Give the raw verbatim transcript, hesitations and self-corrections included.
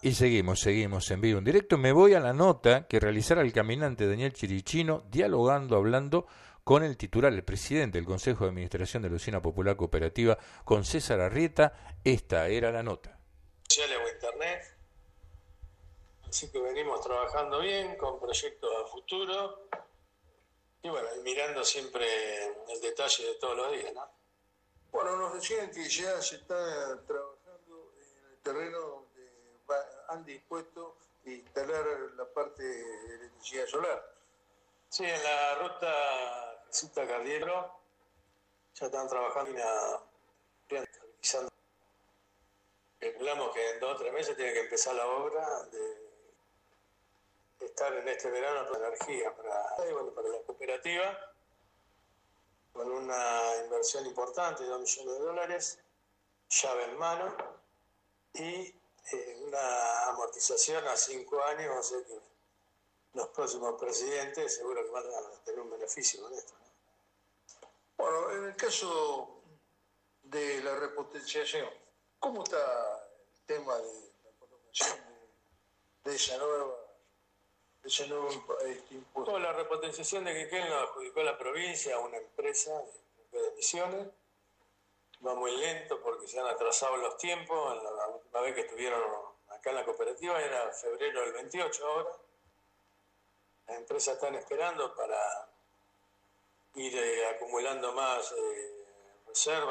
Y seguimos, seguimos en vivo, en directo. Me voy a la nota que realizara el caminante Daniel Chirichino, dialogando, hablando con el titular, el presidente del Consejo de Administración de la Usina Popular Cooperativa, con César Arrieta. Esta era la nota. Sociales o internet. Así que venimos trabajando bien, con proyectos a futuro. Y bueno, y mirando siempre el detalle de todos los días, ¿no? Bueno, nos decían que ya se está trabajando en el terreno donde va, han dispuesto de instalar la parte de electricidad solar. Sí, en la ruta Cita Cardiero ya están trabajando en una realizando. Calculamos que en dos o tres meses tiene que empezar la obra de estar en este verano toda la energía para, bueno, para la cooperativa, con una inversión importante de dos millones de dólares, llave en mano y eh, una amortización a cinco años, o sea que los próximos presidentes seguro que van a tener un beneficio con esto, ¿no? Bueno, en el caso de la repotenciación, ¿cómo está el tema de la colocación de, de esa nueva, de ese nuevo este, impuesto? Toda la repotenciación de Quequén lo adjudicó la provincia a una empresa de emisiones. Va muy lento porque se han atrasado los tiempos. La última vez que estuvieron acá en la cooperativa era febrero del veintiocho ahora. Las empresas están esperando para ir eh, acumulando más eh, reservas.